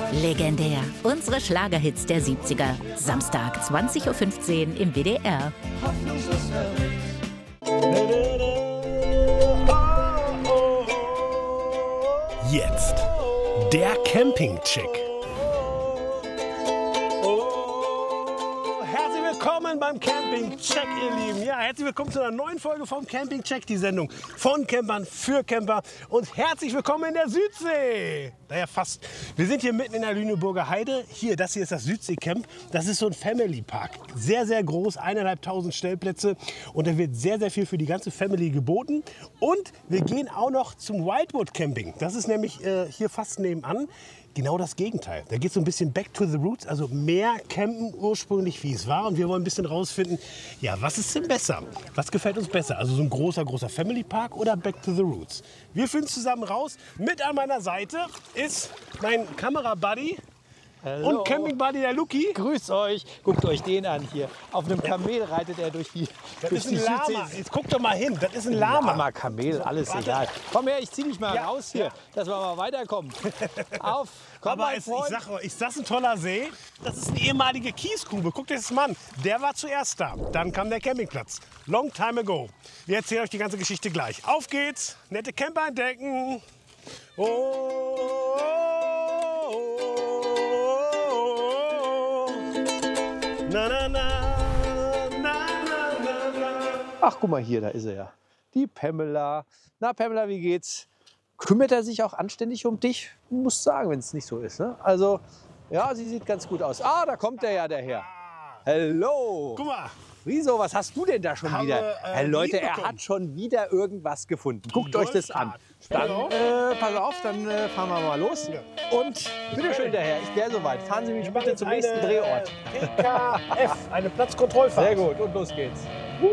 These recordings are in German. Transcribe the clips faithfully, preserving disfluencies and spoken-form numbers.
Legendär. Unsere Schlagerhits der siebziger. Samstag, zwanzig Uhr fünfzehn im W D R. Jetzt der Campingcheck. Herzlich willkommen beim Campingcheck, ihr Lieben. Ja, herzlich willkommen zu einer neuen Folge vom Campingcheck, die Sendung von Campern für Camper. Und herzlich willkommen in der Südsee. Naja, fast. Wir sind hier mitten in der Lüneburger Heide. Hier, das hier ist das Südseecamp. Das ist so ein Family Park. Sehr, sehr groß, eineinhalbtausend Stellplätze. Und da wird sehr, sehr viel für die ganze Family geboten. Und wir gehen auch noch zum Wildwood Camping. Das ist nämlich äh, hier fast nebenan. Genau das Gegenteil. Da geht es so ein bisschen back to the roots, also mehr campen ursprünglich, wie es war. Und wir wollen ein bisschen rausfinden, ja, was ist denn besser? Was gefällt uns besser? Also so ein großer, großer Family Park oder back to the roots? Wir finden es zusammen raus. Mit an meiner Seite ist mein Kamerabuddy und Campingbuddy, der Luki. Grüßt euch. Guckt euch den an hier. Auf einem Kamel reitet er durch die Das durch ist ein die Lama. Südsee. Jetzt guck doch mal hin. Das ist ein Lama. Lama, Kamel, alles egal. Komm her, ich zieh dich mal Ja, raus hier, ja. dass wir mal weiterkommen. Auf, komm Aber mein es, ich Freund. sag euch, ist das ein toller See? Das ist eine ehemalige Kiesgrube. Guckt euch das mal an. Der war zuerst da. Dann kam der Campingplatz. Long time ago. Wir erzählen euch die ganze Geschichte gleich. Auf geht's. Nette Camper entdecken. Oh, oh, oh, oh. Na, na, na, na, na, na, na. Ach, guck mal hier, da ist er ja. Die Pamela. Na, Pamela, wie geht's? Kümmert er sich auch anständig um dich? Muss sagen, wenn es nicht so ist. Ne? Also, ja, sie sieht ganz gut aus. Ah, da kommt der ja, der Herr. Hallo. Guck mal. Wieso, was hast du denn da schon Habe, wieder? äh, Hey, Leute, er hinbekommen. hat schon wieder irgendwas gefunden. Guckt euch das an. Dann, Genau. äh, pass auf, dann äh, fahren wir mal los. Ja. Und bitteschön, der Herr, ich wäre soweit. Fahren Sie mich Wir machen bitte jetzt zum nächsten eine Drehort. P K F, eine Platzkontrollfahrt. Sehr gut, und los geht's.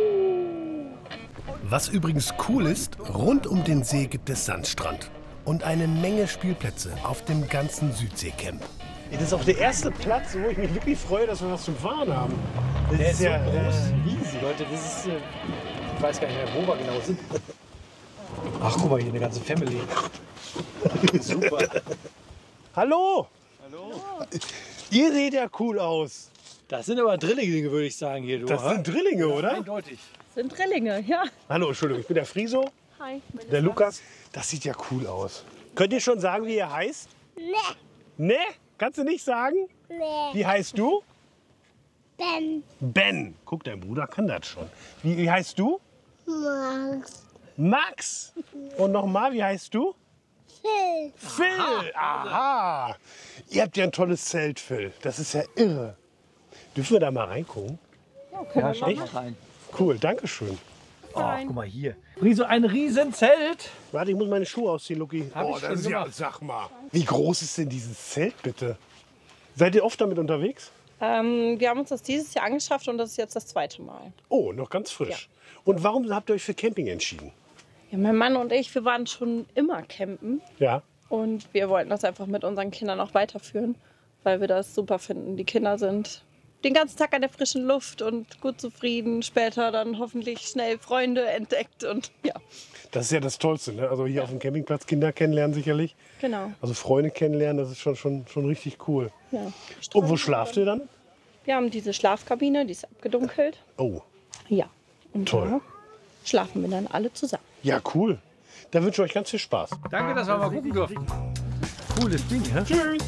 Was übrigens cool ist, rund um den See gibt es Sandstrand und eine Menge Spielplätze auf dem ganzen Südseecamp. Das ist auch der erste Platz, wo ich mich wirklich freue, dass wir was zum Fahren haben. Das Der ist so ja, groß, äh, riesig. Leute, das ist, äh, ich weiß gar nicht mehr, wo wir genau sind. Ach, guck mal, hier eine ganze Family. Super. Hallo! Hallo! Ihr seht ja cool aus. Das sind aber Drillinge, würde ich sagen, hier. Du, Das ha? sind Drillinge, oder? Eindeutig. Sind Drillinge, ja. Hallo, Entschuldigung, ich bin der Friso, Hi. der Lukas. Das sieht ja cool aus. Könnt ihr schon sagen, wie ihr heißt? Nee, Ne? Kannst du nicht sagen? nee. Wie heißt du? Ben Ben. Guck, dein Bruder kann das schon. Wie, wie heißt du? Max. Max. Und nochmal, wie heißt du? Phil. Phil. Aha. Ihr habt ja ein tolles Zelt, Phil. Das ist ja irre. Dürfen wir da mal reingucken? Ja, schau Echt? mal rein. Cool, danke schön. Oh, guck mal hier. Riso, ein Riesenzelt. Warte, ich muss meine Schuhe ausziehen, Luki. Hab Oh, ich das schon ist ja, gemacht. sag mal. Wie groß ist denn dieses Zelt, bitte? Seid ihr oft damit unterwegs? Ähm, wir haben uns das dieses Jahr angeschafft und das ist jetzt das zweite Mal. Oh, noch ganz frisch. Und warum habt ihr euch für Camping entschieden? Ja, mein Mann und ich, wir waren schon immer campen Ja. und wir wollten das einfach mit unseren Kindern auch weiterführen, weil wir das super finden. Die Kinder sind den ganzen Tag an der frischen Luft und gut zufrieden. Später dann hoffentlich schnell Freunde entdeckt und ja, Das ist ja das Tollste, ne? Also hier auf dem Campingplatz Kinder kennenlernen sicherlich. genau. Also Freunde kennenlernen, das ist schon, schon, schon richtig cool. Ja. Und wo schlaft ihr dann? Wir haben diese Schlafkabine, die ist abgedunkelt. Oh, Ja, und Toll. da schlafen wir dann alle zusammen. ja cool. Da wünsche ich euch ganz viel Spaß. Danke, dass wir mal gucken durften. Cooles Ding, ja? Tschüss.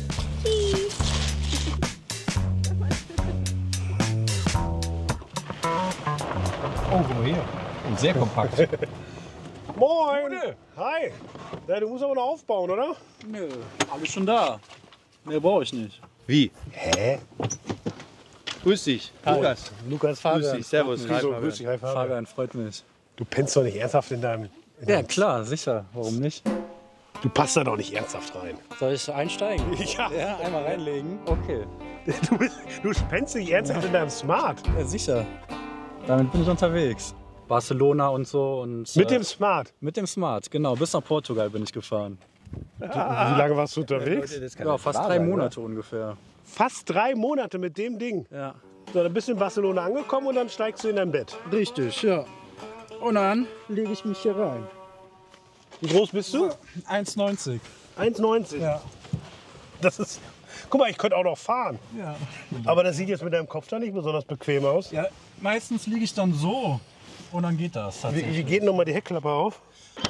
Oh, guck mal hier. Und sehr kompakt. Moin. Hi. Ja, du musst aber noch aufbauen, oder? Nö, alles schon da. Mehr brauche ich nicht. Wie? Hä? Grüß dich, Lukas. Lukas, Grüß Fabian. dich, servus. Wieso? Hi, Grüß dich, hi, Fabian. Fabian, freut mich. Du pennst doch nicht ernsthaft in deinem... In Ja, deinem klar, sicher. Warum nicht? Du passt da doch nicht ernsthaft rein. Soll ich einsteigen? Ja. Ja, einmal reinlegen. Okay. Du, bist, du pennst nicht ernsthaft in deinem Smart. Ja, sicher. Damit bin ich unterwegs. Barcelona und so. Und, Mit äh, dem Smart. mit dem Smart, genau. Bis nach Portugal bin ich gefahren. Wie lange warst du unterwegs? Ja, fast drei Monate ungefähr. Fast drei Monate mit dem Ding. Ja. So, dann bist du in Barcelona angekommen und dann steigst du in dein Bett. Richtig, ja. Und dann lege ich mich hier rein. Wie groß bist du? eins neunzig. eins neunzig. Ja. Das ist, Guck mal, ich könnte auch noch fahren. Ja. Aber das sieht jetzt mit deinem Kopf da nicht besonders bequem aus. Ja, meistens liege ich dann so und dann geht das Wie, tatsächlich. wie geht denn noch mal die Heckklappe auf?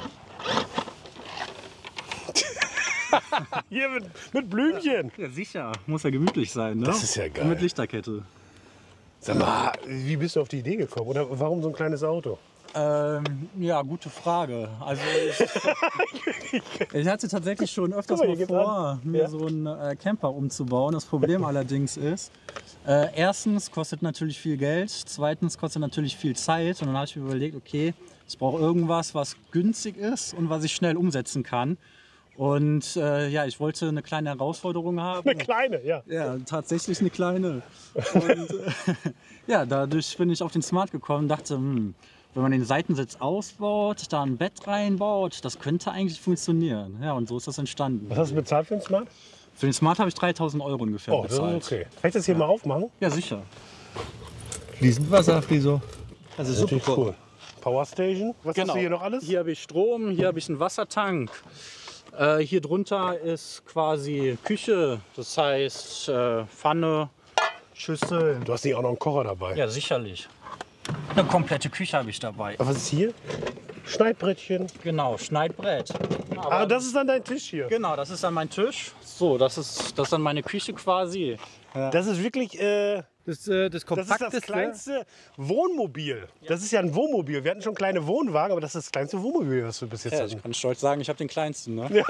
Hier mit, mit Blümchen. Ja, sicher. Muss ja gemütlich sein, ne? Das ist ja geil. Und mit Lichterkette. Sag mal, wie bist du auf die Idee gekommen? Oder warum so ein kleines Auto? Ähm, ja, gute Frage. Also ich, ich hatte tatsächlich schon öfters Guck mal, mal hier geht's vor, an. mir Ja. so einen äh, Camper umzubauen. Das Problem allerdings ist, äh, erstens kostet natürlich viel Geld, zweitens kostet natürlich viel Zeit. Und dann habe ich mir überlegt, okay, ich brauche irgendwas, was günstig ist und was ich schnell umsetzen kann. Und äh, ja, ich wollte eine kleine Herausforderung haben. Eine kleine, ja. Ja, tatsächlich eine kleine. Und äh, ja, dadurch bin ich auf den Smart gekommen und dachte, hm, wenn man den Seitensitz ausbaut, da ein Bett reinbaut, das könnte eigentlich funktionieren. Ja, und so ist das entstanden. Was hast du bezahlt für den Smart? Für den Smart habe ich dreitausend Euro ungefähr Oh, das bezahlt. ist okay. Kann ich das hier mal aufmachen? Ja, sicher. Fließend Wasser, Friso. Das ist Natürlich super. cool. Powerstation. Was hast du hier noch alles? Hier habe ich Strom, hier habe ich einen Wassertank. Äh, hier drunter ist quasi Küche, das heißt äh, Pfanne, Schüssel. Du hast nicht auch noch einen Kocher dabei. Ja, sicherlich. Eine komplette Küche habe ich dabei. Was ist hier? Schneidbrettchen. Genau, Schneidbrett. Aber Ah, das ist dann dein Tisch hier. Genau, das ist dann mein Tisch. So, das ist, das ist dann meine Küche quasi. Das ist wirklich äh, Das, äh, das das, ist kompakteste. das kleinste Wohnmobil. Das ist ja ein Wohnmobil. Wir hatten schon kleine Wohnwagen, aber das ist das kleinste Wohnmobil, was wir bis jetzt Ja, ich hatten. kann stolz sagen, ich habe den kleinsten. Ne?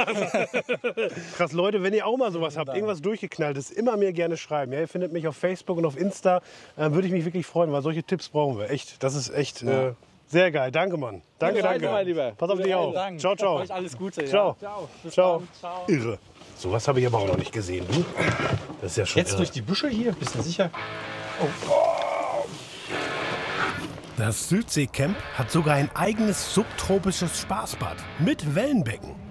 Krass, Leute, wenn ihr auch mal sowas habt, irgendwas durchgeknalltes, immer mir gerne schreiben. Ja, ihr findet mich auf Facebook und auf Insta. Äh, Würde ich mich wirklich freuen, weil solche Tipps brauchen wir. Echt, das ist echt äh, sehr geil. Danke, Mann. Danke, Ja, danke. danke, mein Lieber. Pass auf dich auf. Dank. Ciao, ciao. Euch alles Gute. Ciao. Ja. Ciao. Bis Ciao. dann. Ciao. Irre. Sowas habe ich aber auch noch nicht gesehen. Du? Das ist ja schon Jetzt irre. durch die Büsche hier, bist du sicher? Das Südseecamp hat sogar ein eigenes subtropisches Spaßbad mit Wellenbecken.